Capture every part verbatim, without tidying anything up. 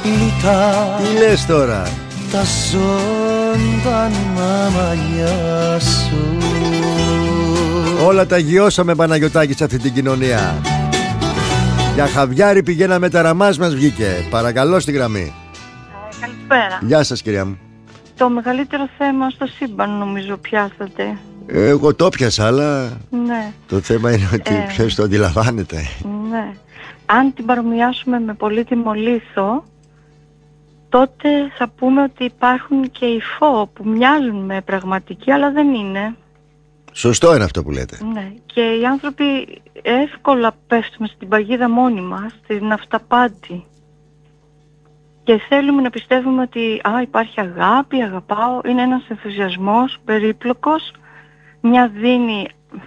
λιτά. Τι λες τώρα? Τα ζωντανά μαλλιά σου. Όλα τα γιώσαμε, Παναγιωτάκη, σε αυτή την κοινωνία. Για χαβιάρι πηγαίναμε, ταραμάς μας βγήκε. Παρακαλώ στη γραμμή. Ε, καλησπέρα. Γεια σας, κυρία μου. Το μεγαλύτερο θέμα στο σύμπαν νομίζω πιάσατε. Εγώ το πιάσα, αλλά Ναι. το θέμα είναι ότι Ε. ποιος το αντιλαμβάνεται. Ναι. Αν την παρομοιάσουμε με πολύτιμο λίθο, τότε θα πούμε ότι υπάρχουν και υφό που μοιάζουν με πραγματική, αλλά δεν είναι. Σωστό είναι αυτό που λέτε. Ναι. Και οι άνθρωποι εύκολα πέφτουμε στην παγίδα μόνοι μας, στην αυταπάτη. Και θέλουμε να πιστεύουμε ότι α, υπάρχει αγάπη, αγαπάω, είναι ένας ενθουσιασμός περίπλοκος, μια δίνη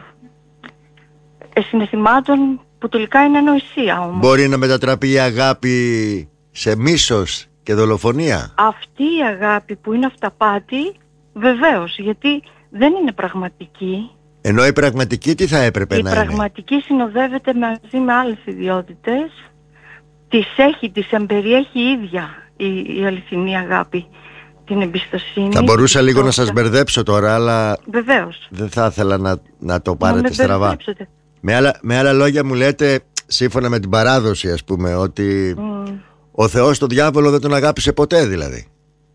συναισθημάτων που τελικά είναι ανοησία όμως. Μπορεί να μετατραπεί η αγάπη σε μίσος και δολοφονία. Αυτή η αγάπη που είναι αυταπάτη, βεβαίως, γιατί δεν είναι πραγματική. Ενώ η πραγματική τι θα έπρεπε Η να είναι? πραγματική συνοδεύεται μαζί με άλλες ιδιότητες. Τις έχει, τις εμπεριέχει η ίδια η, η αληθινή αγάπη. Την εμπιστοσύνη. Θα μπορούσα λίγο να σας μπερδέψω. μπερδέψω τώρα, αλλά Βεβαίως. δεν θα ήθελα να, να το Να πάρετε με στραβά. μπερδέψετε. Με άλλα, με άλλα λόγια μου λέτε, σύμφωνα με την παράδοση, ας πούμε, ότι Mm. ο Θεός τον διάβολο δεν τον αγάπησε ποτέ, δηλαδή.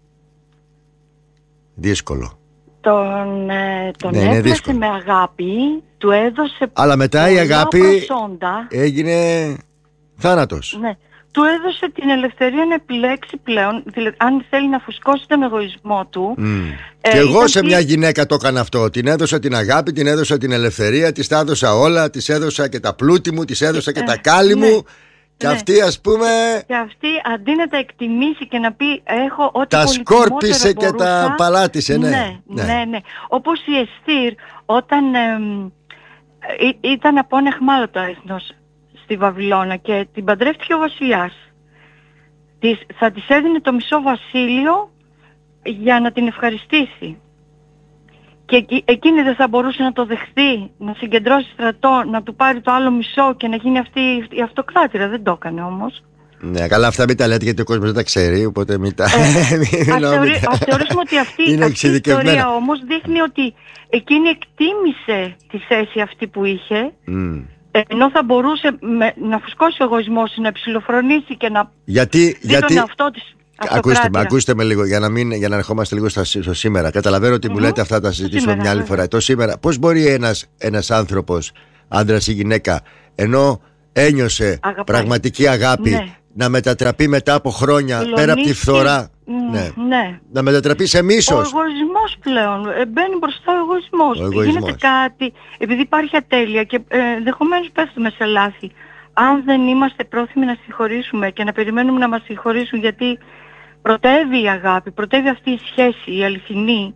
Δύσκολο. Τον, ε, τον Ναι, είναι έπλασε δύσκολο. με αγάπη, του έδωσε Αλλά μετά η πολλά αγάπη προσόντα. έγινε θάνατος. Ναι. Του έδωσε την ελευθερία να επιλέξει πλέον, δηλαδή αν θέλει να φουσκώσει τον εγωισμό του. Mm. Ε, και εγώ ήταν σε τι- μια γυναίκα το έκανα αυτό. Την έδωσα την αγάπη, την έδωσα την ελευθερία, της τα έδωσα όλα, της έδωσα και τα πλούτη μου, της έδωσα και Ε, τα κάλλη ναι. μου. Και Ναι. αυτή, ας πούμε, Και αυτή αντί να τα εκτιμήσει και να πει έχω ό,τι τα πολυτιμότερο σκόρπισε και μπορούσα, τα παλάτησε, ναι. Ναι, ναι, ναι. Όπως η Εστίρ όταν εμ, ή- ήταν από ένα αιχμάλωτο έθνος στη Βαβυλώνα και την παντρεύτηκε ο βασιλιάς. Της, θα της έδινε το μισό βασίλειο για να την ευχαριστήσει. Και εκει- εκείνη δεν θα μπορούσε να το δεχθεί, να συγκεντρώσει στρατό, να του πάρει το άλλο μισό και να γίνει αυτή η αυτοκράτηρα. Δεν το έκανε όμως. Ναι, καλά, αυτά μην τα λέτε γιατί ο κόσμος δεν τα ξέρει, οπότε μην τα... μην- Ας, μην θεωρεί, τα- ας θεωρήσουμε ότι αυτή, Είναι αυτή η εξειδικευμένα. ιστορία όμως δείχνει ότι εκείνη εκτίμησε τη θέση αυτή που είχε, Μμ. ενώ θα μπορούσε με, να φουσκώσει ο εγωισμός, να ψιλοφρονήσει και να Γιατί, δει τον γιατί... εαυτό της Ακούστε με, αυτοκράτηρα. ακούστε με λίγο για να, μην, για να ερχόμαστε λίγο στα, στο σήμερα. Καταλαβαίνω ότι μου Μμμ. λέτε αυτά, τα Το συζητήσουμε σήμερα, μια άλλη βέβαια. φορά. Το σήμερα, πώς μπορεί ένας, ένας άνθρωπος, άντρας ή γυναίκα, ενώ ένιωσε Αγαπάει. πραγματική αγάπη, Ναι. να μετατραπεί μετά από χρόνια Κλονίστηκε. πέρα από τη φθορά, Μ, ναι, ναι. να μετατραπεί σε Ο μίσος. εγωισμός πλέον, ε, μπαίνει μπροστά ο εγωισμός. Ο εγωισμός. Γίνεται κάτι, επειδή υπάρχει ατέλεια και ε, ενδεχομένως πέφτουμε σε λάθη. Αν δεν είμαστε πρόθυμοι να συγχωρήσουμε και να περιμένουμε να μας συγχωρήσουν γιατί πρωτεύει η αγάπη, πρωτεύει αυτή η σχέση, η αληθινή,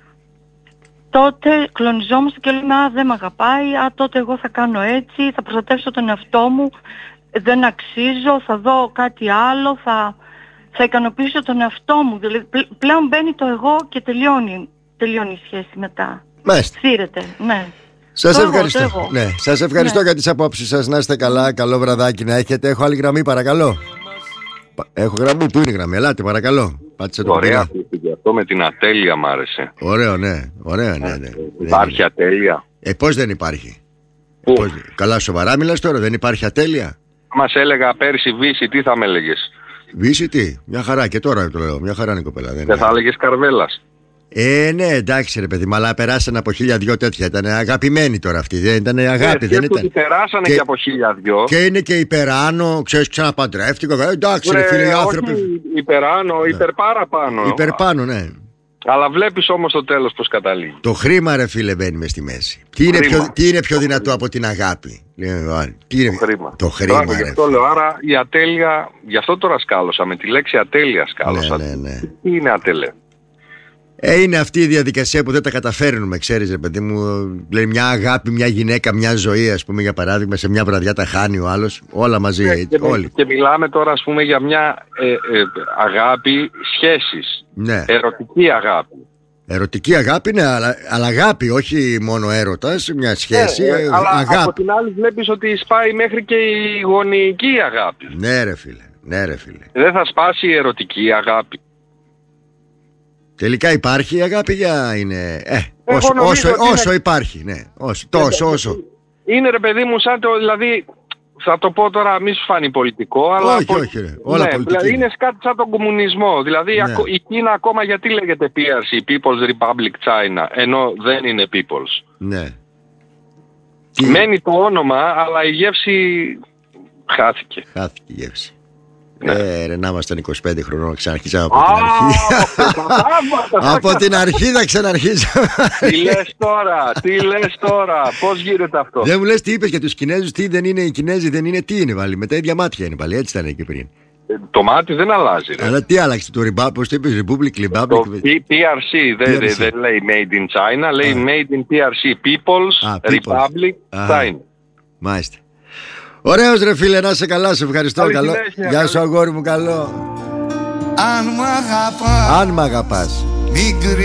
τότε κλονιζόμαστε και λέμε «Α, δεν με αγαπάει, α, τότε εγώ θα κάνω έτσι, θα προστατεύσω τον εαυτό μου, δεν αξίζω, θα δω κάτι άλλο, θα, θα ικανοποιήσω τον εαυτό μου». Δηλαδή, πλέ- πλέον μπαίνει το εγώ και τελειώνει, τελειώνει η σχέση μετά. Μάλιστα. Σύρεται, ναι. Σας Το εγώ, ευχαριστώ. το εγώ. Ναι, σας ευχαριστώ Ναι. για τις απόψεις σας. Να είστε καλά. Καλό βραδάκι να έχετε. Έχω άλλη γραμμή, παρακαλώ. Πα- Έχω γραμμή. Πού είναι η γραμμή? Ελάτε, παρακαλώ. Πάτησε το Ωραία, κουμπί. αυτό με την ατέλεια μ' άρεσε. Ωραίο, ναι. Ωραίο, ναι, ναι. Υπάρχει ατέλεια. Ε, πώς δεν υπάρχει? Πού? Πώς... Καλά, σοβαρά μιλάς τώρα, δεν υπάρχει ατέλεια? Μας έλεγα πέρσι Βύση, τι θα με έλεγες? Βύση τι, μια χαρά και τώρα το λέω, μια χαρά είναι η κοπέλα. Δεν Δεν θα είναι. έλεγες Καρβέλας? Ε, ναι, εντάξει ρε παιδί, μου, αλλά περάσανε από χίλια δυο τέτοια. Ήταν αγαπημένοι τώρα αυτοί. Δεν ήταν αγάπη, Ε, δεν σκέφτομαι ήταν. ότι περάσανε Και- και, από χίλια δυο. Και είναι και υπεράνω, ξέρεις, ξαναπαντρεύτηκα. Ε, εντάξει, ρε φίλε, οι άνθρωποι. όχι υπεράνω, υπερπάραπάνω. Υπερπάνω, ναι. Αλλά βλέπεις όμως το τέλος πως καταλήγει. Το χρήμα, ρε φίλε, μπαίνει μες στη μέση. Τι είναι, Χρήμα. πιο, τι είναι πιο δυνατό από την αγάπη? Λέω, τι είναι... Το χρήμα. Το χρήμα, Μπράβο, γι' ρε. αυτό λέω, άρα η ατέλεια, γι' αυτό τώρα σκάλωσα, με τη λέξη ατέλεια σκάλωσα. Ναι, ναι, ναι. Τι είναι ατέλεια? Ε, είναι αυτή η διαδικασία που δεν τα καταφέρνουμε, ξέρεις ρε παιδί μου. Λέει μια αγάπη, μια γυναίκα, μια ζωή, ας πούμε, για παράδειγμα, σε μια βραδιά τα χάνει ο άλλος. Όλα μαζί, Και, έτσι, και, όλοι. και μιλάμε τώρα ας πούμε για μια ε, ε, αγάπη σχέσης, Ναι. ερωτική αγάπη. Ερωτική αγάπη, ναι, αλλά, αλλά αγάπη, όχι μόνο έρωτας, μια σχέση, Ε, ε, ε, αλλά από αγάπη. την άλλη βλέπεις ότι σπάει μέχρι και η γονεϊκή αγάπη. Ναι, ρε φίλε. Ναι ρε φίλε. Δεν θα σπάσει η ερωτική αγάπη. Τελικά υπάρχει η αγάπη για είναι. Ε, Εγώ όσο, νομίζω όσο, ότι όσο είναι- υπάρχει, ναι. Όσο, τόσο, όσο. Είναι ρε παιδί μου σαν το, δηλαδή, θα το πω τώρα, μη σου φάνει πολιτικό, αλλά... Όχι, πολ- όχι, ρε. Όλα ναι, πολιτική δηλαδή είναι. είναι κάτι σαν τον κομμουνισμό. Δηλαδή Ναι. ακο- η Κίνα ακόμα γιατί λέγεται πι αρ σι, People's Republic China, ενώ δεν είναι People's. Ναι. Τι- Μένει το όνομα, αλλά η γεύση χάθηκε. Χάθηκε η γεύση. Ναι. Ε, ρε, να ήμασταν είκοσι πέντε χρονών να ξαναρχίσαμε από την αρχή. Α, Από την αρχή θα ξαναρχίσαμε. Τι λες τώρα, τι λες τώρα, πώς γίνεται αυτό. Δεν μου λες τι είπες για τους Κινέζους, τι δεν είναι οι Κινέζοι, δεν είναι, τι είναι πάλι. Με τα ίδια μάτια είναι πάλι, έτσι ήταν εκεί πριν. Ε, Το μάτι δεν αλλάζει ρε. Αλλά τι άλλαξε το Republic, πώς το είπες, Republic, Το Republic. πι αρ σι δεν πι αρ σι. δεν λέει Made in China, λέει Α. Made in πι αρ σι, People's Α, People's. Republic Αχα. China. Μάλιστα. Ωραίος ρε φίλε, να είσαι καλά, σε ευχαριστώ. Καλή Καλό. συνέχεια, Γεια καλή. σου αγόρι μου, καλό. Αν μ' αγαπάς, Αν μ' αγαπάς. μην